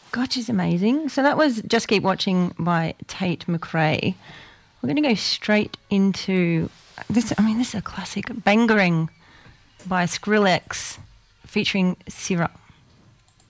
God, she's amazing. So that was Just Keep Watching by Tate McRae. We're going to go straight into this. This is a classic. Bangarang by Skrillex featuring Syrah.